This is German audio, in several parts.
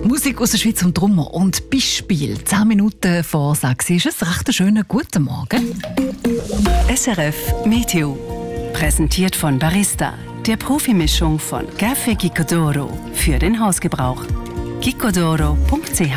Musik aus der Schweiz und Drummer und Beispiel. 10 Minuten vor 6 ist es. Recht einen schönen guten Morgen. SRF Meteo. Präsentiert von Barista, der Profimischung von Café Gicodoro für den Hausgebrauch. gicodoro.ch.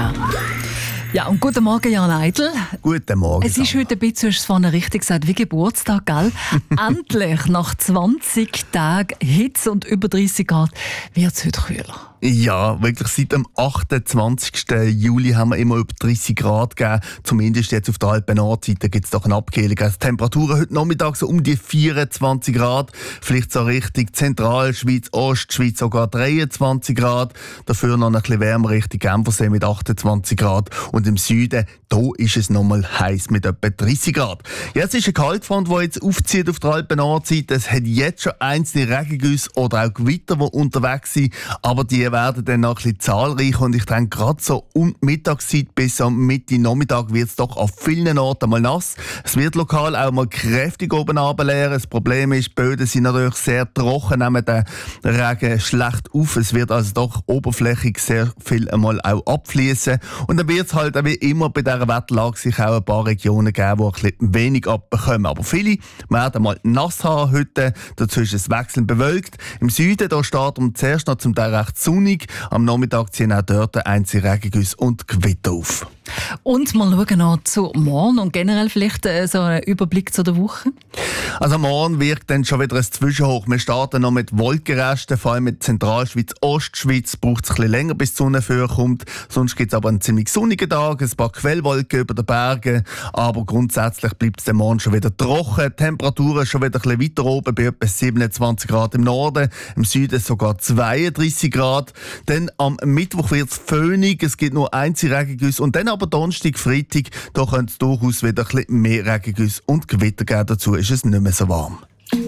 Ja, und guten Morgen, Jan Eidl. Guten Morgen. Es ist heute ein bisschen, du hast es vorhin richtig gesagt, wie Geburtstag, gell? Endlich, nach 20 Tagen Hitze und über 30 Grad, wird es heute kühler. Ja, wirklich seit dem 28. Juli haben wir immer über 30 Grad gegeben. Zumindest jetzt auf der Alpen-Nordseite gibt es doch eine Abkühlung. Also Temperaturen heute Nachmittag so um die 24 Grad. Vielleicht so Richtung Zentralschweiz, Ostschweiz sogar 23 Grad. Dafür noch ein bisschen wärmer Richtung Genfersee mit 28 Grad. Und im Süden, da ist es nochmal heiß mit etwa 30 Grad. Ja, es ist eine Kaltfront, die jetzt aufzieht auf der Alpen-Nordseite. Es hat jetzt schon einzelne Regengüsse oder auch Gewitter, die unterwegs sind. Aber die werden dann noch ein bisschen zahlreich und ich denke, gerade so um die Mittagszeit bis am Mitte Nachmittag wird es doch auf vielen Orten mal nass. Es wird lokal auch mal kräftig oben runterleeren. Das Problem ist, die Böden sind natürlich sehr trocken, nehmen den Regen schlecht auf. Es wird also doch oberflächig sehr viel einmal auch abfließen. Und dann wird es halt wie immer bei dieser Wetterlage sich auch ein paar Regionen geben, die ein bisschen wenig abbekommen. Aber viele werden mal nass haben heute. Dazu ist es wechselnd bewölkt. Im Süden da steht zuerst noch zum Teil recht sonnig. Am Nachmittag ziehen auch dort einzelne Regengüsse und Gewitter auf. Und mal schauen noch zu morgen und generell vielleicht so einen Überblick zu der Woche. Also morgen wirkt dann schon wieder ein Zwischenhoch. Wir starten noch mit Wolkenresten, vor allem mit Zentralschweiz, Ostschweiz braucht es ein bisschen länger, bis die Sonne vorkommt. Sonst gibt es aber einen ziemlich sonnigen Tag, ein paar Quellwolken über den Bergen. Aber grundsätzlich bleibt es dann morgen schon wieder trocken. Die Temperaturen schon wieder ein bisschen weiter oben, bei etwa 27 Grad im Norden, im Süden sogar 32 Grad. Dann am Mittwoch wird es föhnig, es gibt nur einzelne Regengüsse. Und dann aber Donnerstag, Freitag, da könnte es durchaus wieder ein bisschen mehr Regengüsse und Gewitter geben. Dazu ist es nicht mehr so warm.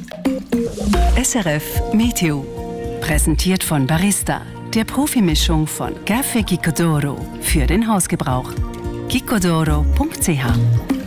SRF Meteo. Präsentiert von Barista, der Profimischung von Café Gicodoro für den Hausgebrauch. gicodoro.ch